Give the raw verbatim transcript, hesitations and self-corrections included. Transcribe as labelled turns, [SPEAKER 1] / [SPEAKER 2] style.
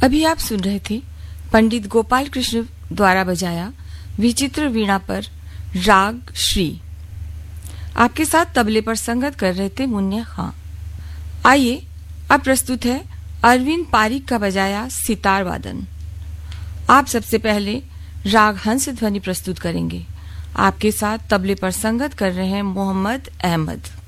[SPEAKER 1] अभी आप सुन रहे थे पंडित गोपाल कृष्ण द्वारा बजाया विचित्र वीणा पर राग श्री। आपके साथ तबले पर संगत कर रहे थे मुन्ने खां। आइए अब प्रस्तुत है अरविंद पारिक का बजाया सितार वादन। आप सबसे पहले राग हंस ध्वनि प्रस्तुत करेंगे। आपके साथ तबले पर संगत कर रहे हैं मोहम्मद अहमद।